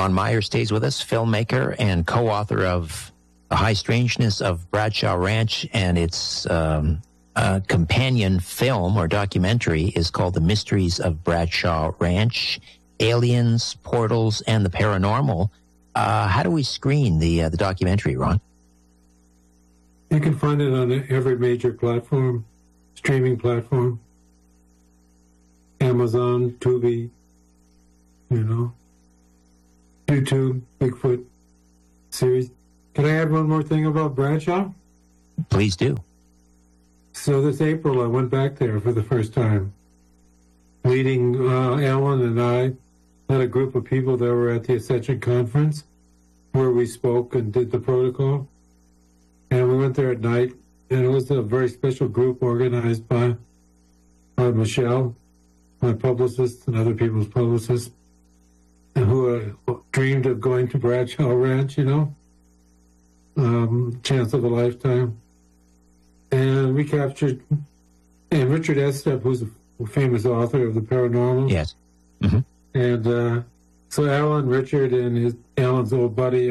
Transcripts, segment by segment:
Ron Meyer stays with us, filmmaker and co-author of The High Strangeness of Bradshaw Ranch, and its companion film or documentary is called The Mysteries of Bradshaw Ranch, Aliens, Portals, and the Paranormal. How do we screen the documentary, Ron? You can find it on every major platform, streaming platform, Amazon, Tubi, YouTube, Bigfoot series. Can I add one more thing about Bradshaw? Please do. So this April, I went back there for the first time, leading Alan and I had a group of people that were at the Ascension Conference where we spoke and did the protocol. And we went there at night, and it was a very special group organized by Michelle, my publicist, and other people's publicists, and who dreamed of going to Bradshaw Ranch, chance of a lifetime. And we captured, and Richard Estep, who's a famous author of the paranormal. Yes. Mm-hmm. And so Alan, Richard, and Alan's old buddy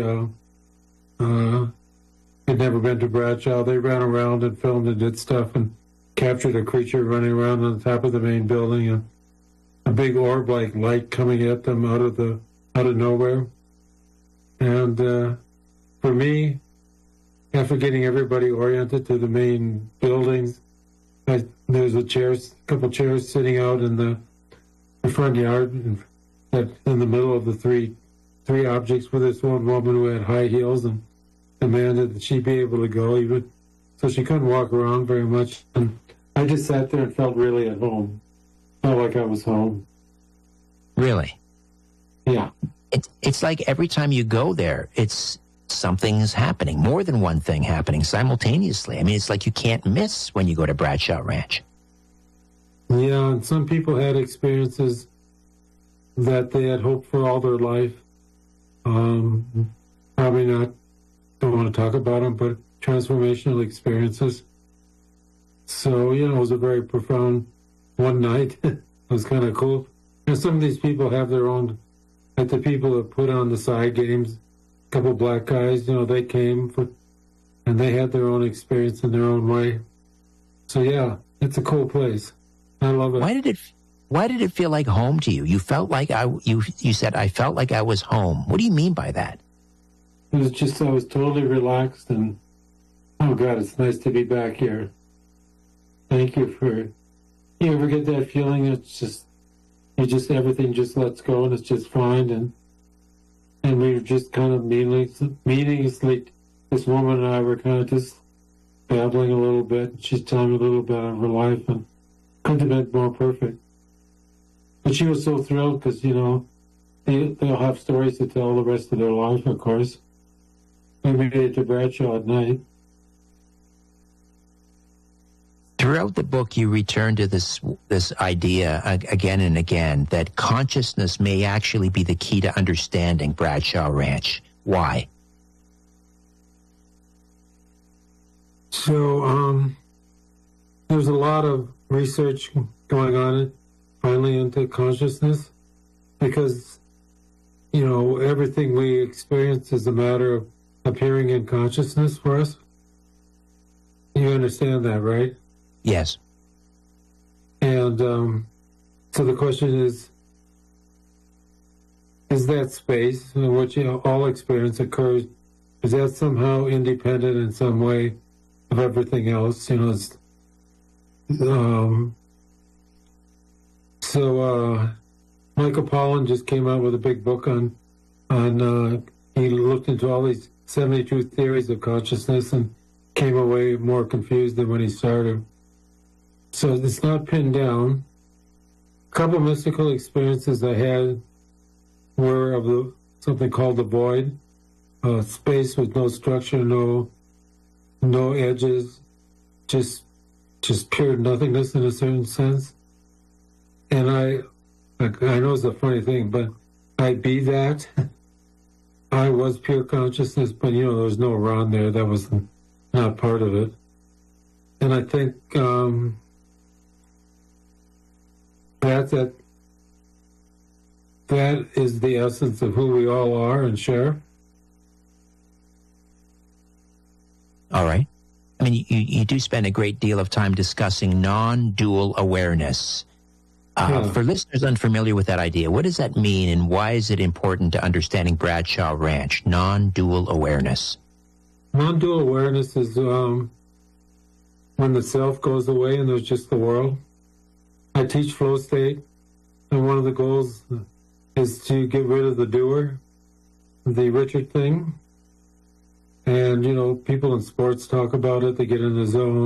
had never been to Bradshaw. They ran around and filmed and did stuff and captured a creature running around on the top of the main building, and a big orb-like light coming at them out of nowhere. And for me, after getting everybody oriented to the main buildings, there's a couple chairs sitting out in the front yard, in the middle of the three objects, with this one woman who had high heels and demanded that she be able to go, even so she couldn't walk around very much. And I just sat there and felt really at home. Felt like I was home. Really? Yeah. It's like every time you go there, something's happening, more than one thing happening simultaneously. I mean, it's like you can't miss when you go to Bradshaw Ranch. Yeah, and some people had experiences that they had hoped for all their life. Probably not, don't want to talk about them, but transformational experiences. So, it was a very profound one night. It was kind of cool. And some of these people have their own, like the people that put on the side games, a couple black guys, they came and they had their own experience in their own way. So, yeah, it's a cool place. I love it. Why did it feel like home to you? You felt like you said, I felt like I was home. What do you mean by that? It was just, I was totally relaxed, and oh God, it's nice to be back here. Thank you you ever get that feeling? It's just, everything just lets go and it's just fine. And we were just kind of meaninglessly, this woman and I were kind of just babbling a little bit. She's telling me a little bit of her life, and couldn't have been more perfect. But she was so thrilled because, they'll have stories to tell the rest of their life, of course. We made it to Bradshaw at night. Throughout the book, you return to this idea again and again that consciousness may actually be the key to understanding Bradshaw Ranch. Why? So there's a lot of research going on finally into consciousness, because, everything we experience is a matter of appearing in consciousness for us. You understand that, right? Yes. And so the question is that space in which all experience occurs, is that somehow independent in some way of everything else? So Michael Pollan just came out with a big book on he looked into all these 72 theories of consciousness and came away more confused than when he started. So it's not pinned down. A couple of mystical experiences I had were of something called the void, space with no structure, no edges, just pure nothingness in a certain sense. And I know it's a funny thing, but I be that. I was pure consciousness, but there was no Ron there. That was not part of it. And I think that is the essence of who we all are and share. All right. I mean, you do spend a great deal of time discussing non-dual awareness. For listeners unfamiliar with that idea, what does that mean, and why is it important to understanding Bradshaw Ranch, non-dual awareness? Non-dual awareness is when the self goes away and there's just the world. I teach flow state, and one of the goals is to get rid of the doer, the Richard thing. And, you know, people in sports talk about it. They get in the zone.